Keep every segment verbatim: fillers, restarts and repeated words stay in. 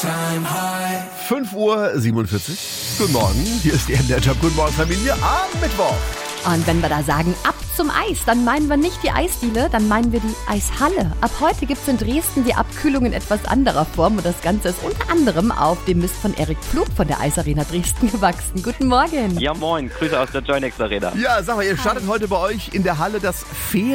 fünf Uhr siebenundvierzig. Guten Morgen, hier ist die M D R Jump. Guten Morgen, Familie, am Mittwoch. Und wenn wir da sagen, ab zum Eis, dann meinen wir nicht die Eisdiele, dann meinen wir die Eishalle. Ab heute gibt es in Dresden die Abkühlung in etwas anderer Form und das Ganze ist unter anderem auf dem Mist von Erik Pflug von der Eisarena Dresden gewachsen. Guten Morgen. Ja, moin, Grüße aus der Joinex Arena. Ja, sag mal, ihr startet heute bei euch in der Halle das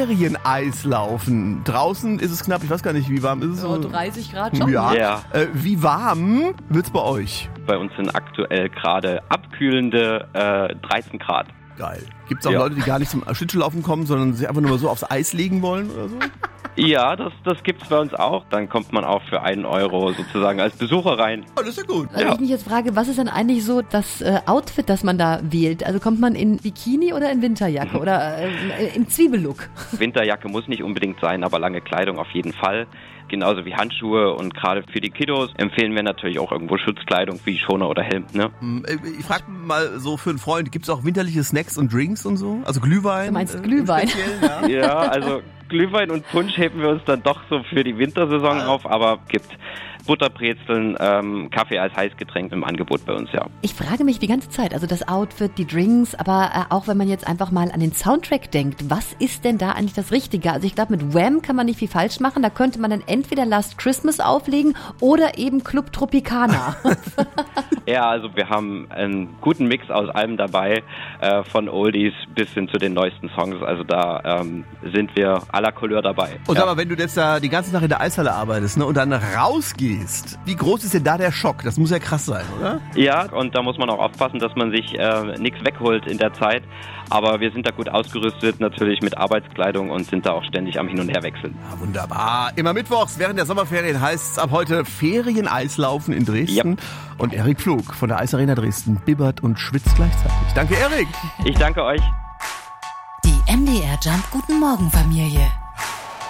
Ferien-Eislaufen. Draußen ist es knapp, ich weiß gar nicht, wie warm ist es? So dreißig Grad schon. Ja. Ja. Äh, wie warm wird's bei euch? Bei uns sind aktuell gerade abkühlende äh, dreizehn Grad. Geil. Gibt es auch Ja. Leute, die gar nicht zum Schlittschuhlaufen kommen, sondern sich einfach nur mal so aufs Eis legen wollen oder so? Ja, das, das gibt's bei uns auch. Dann kommt man auch für einen Euro sozusagen als Besucher rein. Oh, das ist ja gut. Also Ja. ich mich jetzt frage, was ist denn eigentlich so das äh, Outfit, das man da wählt? Also kommt man in Bikini oder in Winterjacke oder äh, im Zwiebellook? Winterjacke muss nicht unbedingt sein, aber lange Kleidung auf jeden Fall. Genauso wie Handschuhe und gerade für die Kiddos empfehlen wir natürlich auch irgendwo Schutzkleidung wie Schoner oder Helm. Ne? Hm, Ich frage mal so für einen Freund, gibt es auch winterliche Snacks und Drinks und so? Also Glühwein? Du meinst äh, im Glühwein? Speziellen, ja? Ja, also Glühwein und Punsch heben wir uns dann doch so für die Wintersaison auf, aber gibt Butterbrezeln, ähm, Kaffee als Heißgetränk im Angebot bei uns, ja. Ich frage mich die ganze Zeit, also das Outfit, die Drinks, aber äh, auch wenn man jetzt einfach mal an den Soundtrack denkt, was ist denn da eigentlich das Richtige? Also ich glaube, mit Wham kann man nicht viel falsch machen, da könnte man dann entweder Last Christmas auflegen oder eben Club Tropicana. Ja, also wir haben einen guten Mix aus allem dabei, äh, von Oldies bis hin zu den neuesten Songs, also da ähm, sind wir à la Couleur dabei. Und ja. sag mal, wenn du jetzt da die ganze Nacht in der Eishalle arbeitest, ne, und dann rausgehst, wie groß ist denn da der Schock? Das muss ja krass sein, oder? Ja, und da muss man auch aufpassen, dass man sich äh, nichts wegholt in der Zeit, aber wir sind da gut ausgerüstet, natürlich mit Arbeitskleidung und sind da auch ständig am Hin- und Herwechseln. Ja, wunderbar. Immer mittwochs während der Sommerferien heißt es ab heute Ferien-Eislaufen in Dresden. Yep. Und Erik Pflug von der Eisarena Dresden bibbert und schwitzt gleichzeitig. Danke, Erik. Ich danke euch. Die M D R Jump Guten Morgen Familie.